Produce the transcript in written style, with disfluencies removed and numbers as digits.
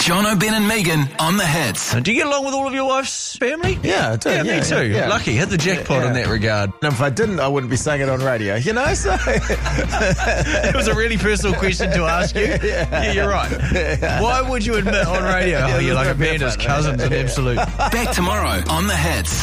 John O'Ben and Megan on the hits. Do you get along with all of your wife's family? Yeah, I do. Yeah, me too. Yeah. Lucky. Hit the jackpot in that regard. And if I didn't, I wouldn't be saying it on radio, you know? So It was a really personal question to ask you. Yeah, you're right. Why would you admit on radio, you're like Amanda's cousin's an absolute... Back tomorrow on the hits.